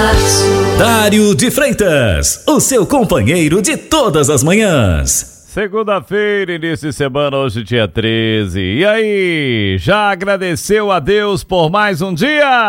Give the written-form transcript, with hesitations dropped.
Dário de Freitas, o seu companheiro de todas as manhãs. Segunda-feira, início de semana, hoje dia 13. E aí, já agradeceu a Deus por mais um dia?